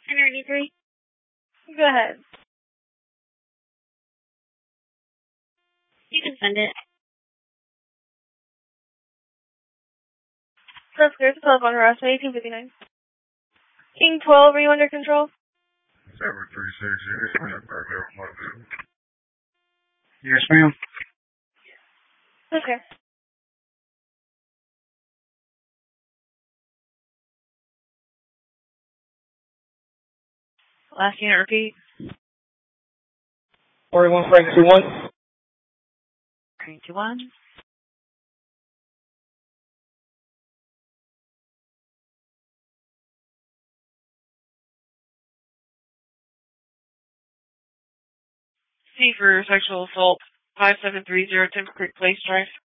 193. Go ahead. You can send it. That's clear. Telephone harassment, 1859. King 12, are you under control? 736. Yes, ma'am. Okay. Last unit, repeat. 41 Frank 21. Green 21. C for sexual assault, 5730 Timber Creek Place Drive.